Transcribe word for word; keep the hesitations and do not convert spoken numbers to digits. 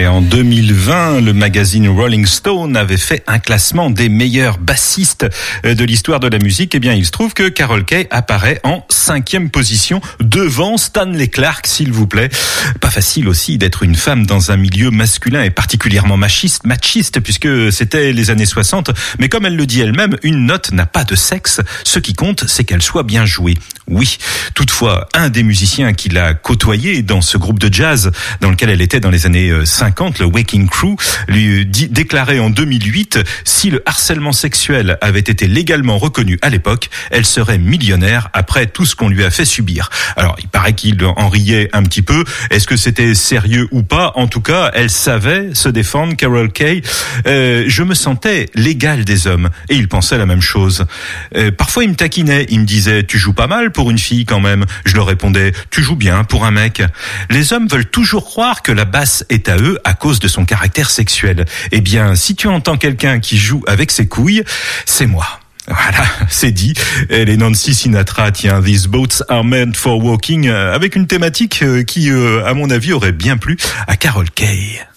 en deux mille vingt, le magazine Rolling Stone avait fait un classement des meilleurs bassistes de l'histoire de la musique. Eh bien, il se trouve que Carol Kaye apparaît en cinquième position devant Stanley Clarke, s'il vous plaît. Pas facile aussi d'être une femme dans un milieu masculin et particulièrement machiste, machiste, puisque c'était les années soixante. Mais comme elle le dit elle-même, une note n'a pas de sexe. Ce qui compte, c'est qu'elle soit bien jouée. Oui. Toutefois, un des musiciens qui l'a côtoyée dans ce groupe de jazz dans lequel elle était dans les années cinquante, le Waking Crew, lui dit, déclarait en deux mille huit, si le harcèlement sexuel avait été légalement reconnu à l'époque, elle serait millionnaire après tout ce qu'on lui a fait subir. Alors, il paraît qu'il en riait un petit peu. Est-ce que c'était sérieux ou pas? En tout cas, elle savait se défendre, Carol Kaye. Euh, je me sentais l'égal des hommes. Et il pensait la même chose. Euh, parfois, il me taquinait. Il me disait, tu joues pas mal pour une fille quand même. Je leur répondais, tu joues bien pour un mec. Les hommes veulent toujours croire que la basse est à eux à cause de son caractère sexuel. Eh bien, si tu entends quelqu'un qui joue avec ses couilles, c'est moi. Voilà, c'est dit. Elle est Nancy Sinatra, tiens, These Boats Are Meant for Walking, avec une thématique qui, à mon avis, aurait bien plu à Carol Kaye.